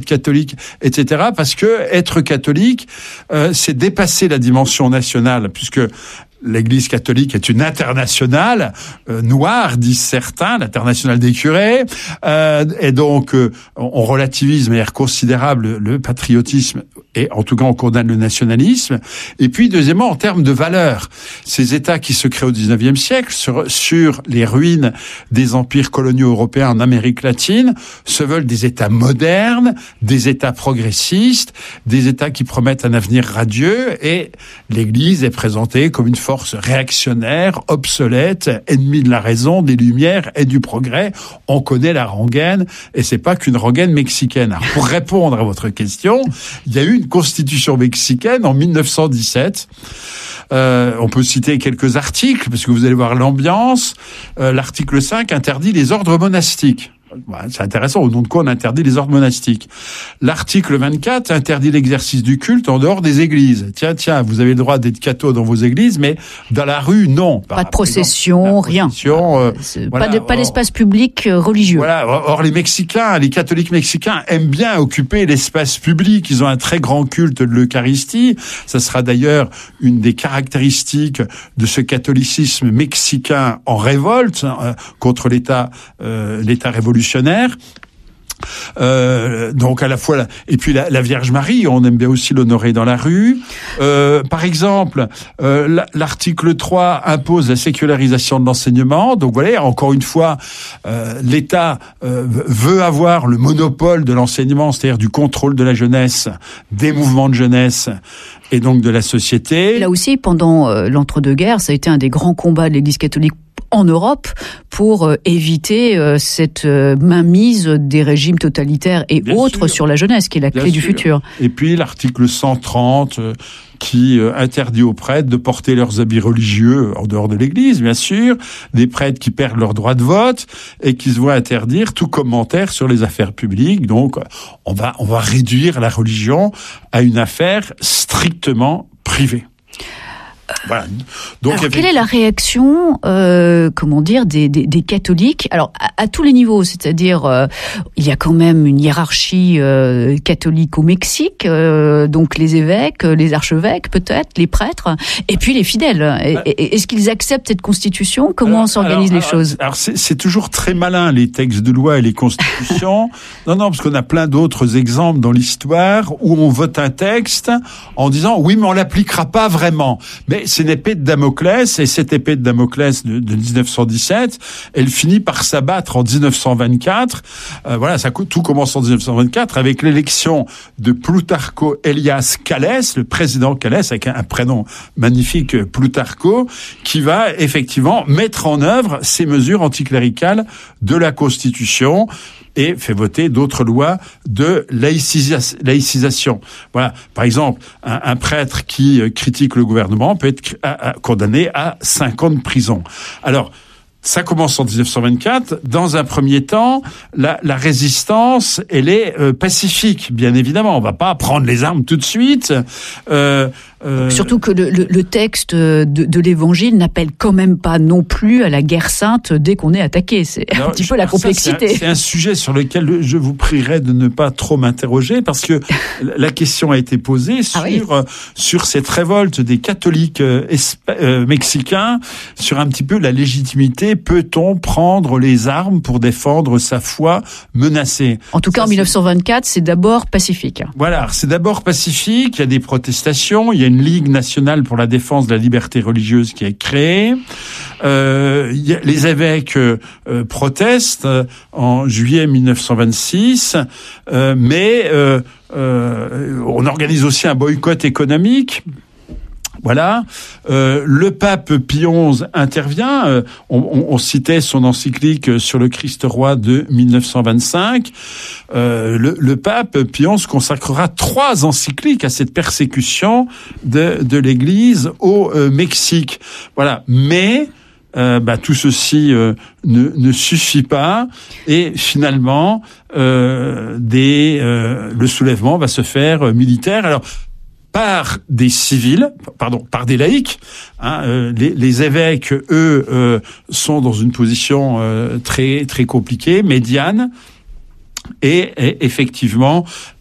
catholique, etc. Parce que être catholique, c'est dépasser la dimension nationale, puisque l'Église catholique est une internationale noire, disent certains, l'internationale des curés, et donc on relativise de manière considérable le patriotisme, et en tout cas on condamne le nationalisme. Et puis deuxièmement, en termes de valeurs, ces États qui se créent au XIXe siècle sur les ruines des empires coloniaux européens en Amérique latine se veulent des États modernes, des États progressistes, des États qui promettent un avenir radieux, et l'Église est présentée comme une force réactionnaire, obsolète, ennemie de la raison, des Lumières et du progrès. On connaît la rengaine, et c'est pas qu'une rengaine mexicaine. Alors, pour répondre à votre question, il y a eu une constitution mexicaine en 1917. On peut citer quelques articles, parce que vous allez voir l'ambiance. L'article 5 interdit les ordres monastiques. C'est intéressant, au nom de quoi on interdit les ordres monastiques. L'article 24 interdit l'exercice du culte en dehors des églises. Tiens, vous avez le droit d'être catho dans vos églises, mais dans la rue, non. Pas de procession, rien. Voilà. Pas d'espace public religieux. Voilà. Or, les catholiques mexicains aiment bien occuper l'espace public. Ils ont un très grand culte de l'Eucharistie. Ça sera d'ailleurs une des caractéristiques de ce catholicisme mexicain en révolte contre l'État révolutionnaire. Donc à la fois et puis la Vierge Marie, on aime bien aussi l'honorer dans la rue. Par exemple, l'article 3 impose la sécularisation de l'enseignement. Donc voilà, encore une fois, l'État veut avoir le monopole de l'enseignement, c'est-à-dire du contrôle de la jeunesse, des mouvements de jeunesse et donc de la société. Et là aussi, pendant l'entre-deux-guerres, ça a été un des grands combats de l'Église catholique en Europe pour éviter cette mainmise des régimes totalitaires et bien autres sûr. Sur la jeunesse, qui est la clé du futur. Et puis l'article 130 qui interdit aux prêtres de porter leurs habits religieux en dehors de l'Église, bien sûr, des prêtres qui perdent leur droit de vote et qui se voient interdire tout commentaire sur les affaires publiques. Donc on va réduire la religion à une affaire strictement privée. Voilà. Donc, alors, quelle est la réaction, des catholiques, alors à tous les niveaux, c'est-à-dire il y a quand même une hiérarchie catholique au Mexique, donc les évêques, les archevêques peut-être, les prêtres, et puis les fidèles. Est-ce qu'ils acceptent cette constitution ? Comment s'organisent les choses ? Alors c'est toujours très malin les textes de loi et les constitutions. non, parce qu'on a plein d'autres exemples dans l'histoire où on vote un texte en disant oui, mais on l'appliquera pas vraiment. Mais c'est une épée de Damoclès, et cette épée de Damoclès de 1917, elle finit par s'abattre en 1924. Tout commence en 1924 avec l'élection de Plutarco Elias Calles, le président Calles, avec un prénom magnifique, Plutarco, qui va effectivement mettre en œuvre ces mesures anticléricales de la Constitution et fait voter d'autres lois de laïcisation. Voilà. Par exemple, un prêtre qui critique le gouvernement peut être condamné à 5 ans de prison. Alors, ça commence en 1924. Dans un premier temps, la résistance, elle est pacifique, bien évidemment. On va pas prendre les armes tout de suite. Surtout que le texte de l'Évangile n'appelle quand même pas non plus à la guerre sainte dès qu'on est attaqué. C'est un petit peu la complexité. C'est un sujet sur lequel je vous prierai de ne pas trop m'interroger, parce que la question a été posée sur cette révolte des catholiques mexicains, sur un petit peu la légitimité. Peut-on prendre les armes pour défendre sa foi menacée ? En tout cas, en 1924, c'est d'abord pacifique. Voilà, c'est d'abord pacifique. Il y a des protestations, il y a une Ligue nationale pour la défense de la liberté religieuse qui est créée. Les évêques protestent en juillet 1926, mais on organise aussi un boycott économique. Voilà. Le pape Pie XI intervient. On citait son encyclique sur le Christ roi de 1925. Le pape Pie XI consacrera 3 encycliques à cette persécution de l'Église au Mexique. Voilà. Mais tout ceci ne suffit pas, et finalement le soulèvement va se faire militaire. Alors, par des civils, par des laïcs. Les évêques, eux, sont dans une position très très compliquée, médiane, et effectivement,